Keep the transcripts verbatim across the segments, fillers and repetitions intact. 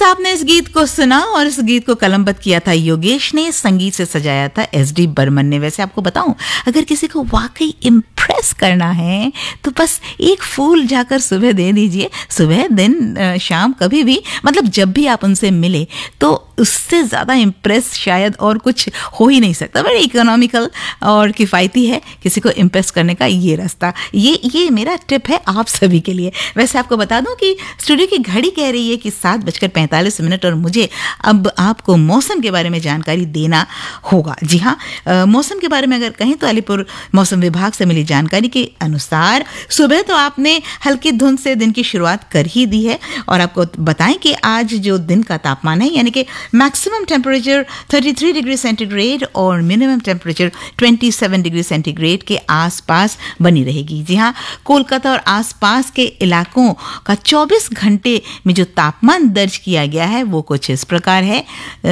आपने इस गीत को सुना और इस गीत को कलमबद्ध किया था योगेश ने, संगीत से सजाया था एस डी बर्मन ने। वैसे आपको बताऊं, अगर किसी को वाकई इम्प्रेस करना है तो बस एक फूल जाकर सुबह दे दीजिए। सुबह, दिन, शाम, कभी भी, मतलब जब भी आप उनसे मिले तो उससे ज़्यादा इम्प्रेस शायद और कुछ हो ही नहीं सकता। बड़ी इकोनॉमिकल और किफ़ायती है किसी को इम्प्रेस करने का ये रास्ता। ये ये मेरा टिप है आप सभी के लिए। वैसे आपको बता दूं कि स्टूडियो की घड़ी कह रही है कि सात बजकर पैंतालीस मिनट और मुझे अब आपको मौसम के बारे में जानकारी देना होगा। जी हाँ, मौसम के बारे में अगर कहें तो अलीपुर मौसम विभाग से मिली जानकारी के अनुसार सुबह तो आपने हल्की धुंध से दिन की शुरुआत कर ही दी है और आपको बताएं कि आज जो दिन का तापमान है यानी कि मैक्सिमम टेम्परेचर तैंतीस डिग्री सेंटीग्रेड और मिनिमम टेम्परेचर सत्ताईस डिग्री सेंटीग्रेड के आसपास बनी रहेगी। जी हाँ, कोलकाता और आसपास के इलाकों का चौबीस घंटे में जो तापमान दर्ज किया गया है वो कुछ इस प्रकार है।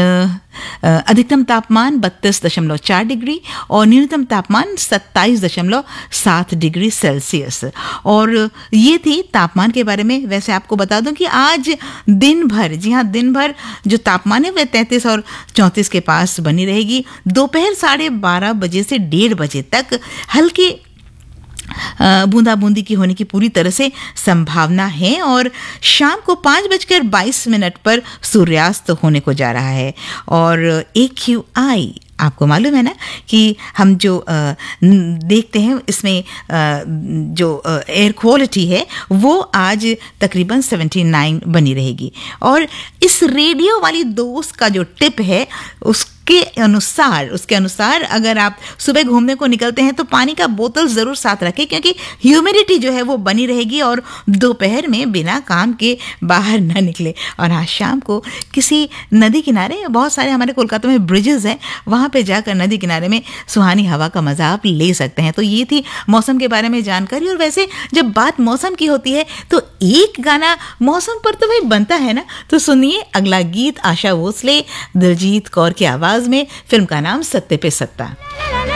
अधिकतम तापमान बत्तीस दशमलव चार डिग्री और न्यूनतम तापमान सत्ताईस दशमलव सात डिग्री सेल्सियस। और ये थी तापमान के बारे में। वैसे आपको बता दूं कि आज दिन भर, जी हाँ, दिन भर जो तापमान है वह तैंतीस और चौंतीस के पास बनी रहेगी। दोपहर साढ़े बारह बजे से डेढ़ बजे तक हल्की बूंदा बूंदी की होने की पूरी तरह से संभावना है और शाम को पाँच बजकर बाईस मिनट पर सूर्यास्त होने को जा रहा है। और ए क्यू आई आपको मालूम है ना कि हम जो आ, देखते हैं इसमें आ, जो एयर क्वालिटी है वो आज तकरीबन उन्यासी बनी रहेगी। और इस रेडियो वाली दोस्त का जो टिप है उस के अनुसार उसके अनुसार अगर आप सुबह घूमने को निकलते हैं तो पानी का बोतल ज़रूर साथ रखें क्योंकि ह्यूमिडिटी जो है वो बनी रहेगी और दोपहर में बिना काम के बाहर न निकले। और आज शाम को किसी नदी किनारे, बहुत सारे हमारे कोलकाता में ब्रिजेस हैं, वहाँ पे जाकर नदी किनारे में सुहानी हवा का मज़ा आप ले सकते हैं। तो ये थी मौसम के बारे में जानकारी। और वैसे जब बात मौसम की होती है तो एक गाना मौसम पर तो भाई बनता है ना, तो सुनिए अगला गीत आशा भोसले, दिलजीत कौर की आवाज़ में। फिल्म का नाम सत्ते पे सत्ता।